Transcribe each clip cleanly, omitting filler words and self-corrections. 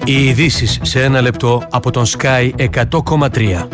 Οι ειδήσεις σε ένα λεπτό από τον Sky 100,3.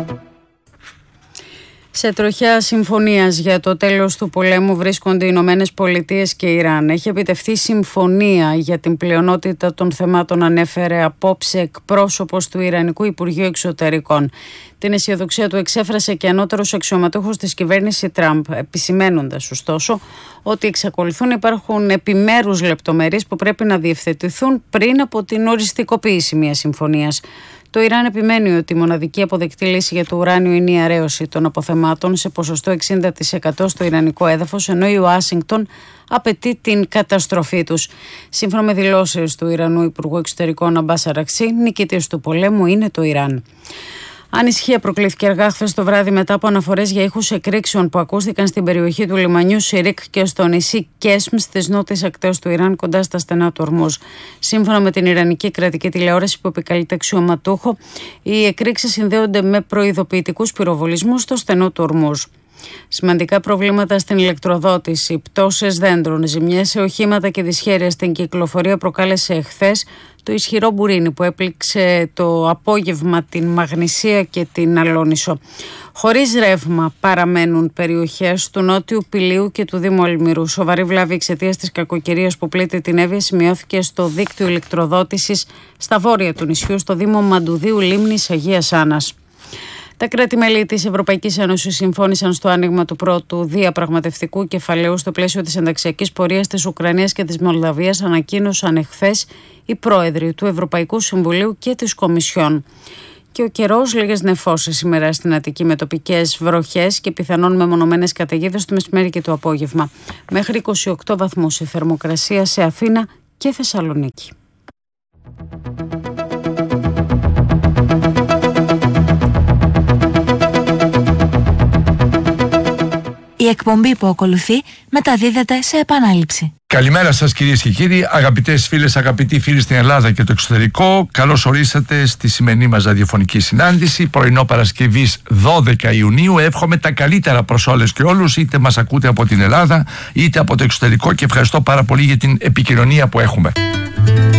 Σε τροχιά συμφωνίας για το τέλος του πολέμου βρίσκονται οι Ηνωμένες Πολιτείες και Ιράν. Έχει επιτευχθεί συμφωνία για την πλειονότητα των θεμάτων, ανέφερε απόψε εκπρόσωπος του Ιρανικού Υπουργείου Εξωτερικών. Την αισιοδοξία του εξέφρασε και ανώτερος αξιωματούχος της κυβέρνησης Τραμπ, επισημαίνοντας ωστόσο ότι εξακολουθούν να υπάρχουν επιμέρους λεπτομέρειες που πρέπει να διευθετηθούν πριν από την οριστικοποίηση μιας συμφωνίας. Το Ιράν επιμένει ότι η μοναδική αποδεκτή λύση για το ουράνιο είναι η αραίωση των αποθεμάτων σε ποσοστό 60% στο ιρανικό έδαφος, ενώ η Ουάσιγκτον απαιτεί την καταστροφή τους. Σύμφωνα με δηλώσεις του Ιρανού Υπουργού Εξωτερικών Αμπάς Αρακτσί, νικητής του πολέμου είναι το Ιράν. Ανησυχία προκλήθηκε αργά χθες το βράδυ μετά από αναφορές για ήχους εκρήξεων που ακούστηκαν στην περιοχή του λιμανιού Σιρίκ και στο νησί Κέσμ στις νότιες ακτές του Ιράν, κοντά στα στενά του Ορμούζ. Σύμφωνα με την Ιρανική κρατική τηλεόραση που επικαλείται αξιωματούχο, οι εκρήξεις συνδέονται με προειδοποιητικούς πυροβολισμούς στο στενό του Ορμούζ. Σημαντικά προβλήματα στην ηλεκτροδότηση, πτώσεις δέντρων, ζημιές σε οχήματα και δυσχέρεια στην κυκλοφορία προκάλεσε εχθές το ισχυρό μπουρίνι που έπληξε το απόγευμα την Μαγνησία και την Αλόνισο. Χωρίς ρεύμα παραμένουν περιοχές του Νότιου Πηλίου και του Δήμου Αλμυρού. Σοβαρή βλάβη εξαιτίας της κακοκαιρίας που πλήττει την Εύβοια σημειώθηκε στο δίκτυο ηλεκτροδότησης στα βόρεια του νησιού, στο Δήμο Μαντουδίου Λίμνης Αγίας Άννας. Τα κράτη-μέλη της Ευρωπαϊκής Ένωσης συμφώνησαν στο άνοιγμα του πρώτου διαπραγματευτικού κεφαλαίου στο πλαίσιο της ενταξιακής πορείας της Ουκρανίας και της Μολδαβίας, ανακοίνωσαν εχθές οι πρόεδροι του Ευρωπαϊκού Συμβουλίου και της Κομισιόν. Και ο καιρός, λίγες νεφώσεις σήμερα στην Αττική με τοπικές βροχές και πιθανόν μεμονωμένες καταιγίδες το μεσημέρι και το απόγευμα. Μέχρι 28 βαθμούς η θερμοκρασία σε Αθήνα και Θεσσαλονίκη. Η εκπομπή που ακολουθεί μεταδίδεται σε επανάληψη. Καλημέρα σας κυρίες και κύριοι, αγαπητές φίλες, αγαπητοί φίλοι στην Ελλάδα και το εξωτερικό. Καλώς ορίσατε στη σημερινή μας ραδιοφωνική συνάντηση, πρωινό Παρασκευής 12 Ιουνίου. Εύχομαι τα καλύτερα προς όλες και όλους, είτε μας ακούτε από την Ελλάδα είτε από το εξωτερικό, και ευχαριστώ πάρα πολύ για την επικοινωνία που έχουμε.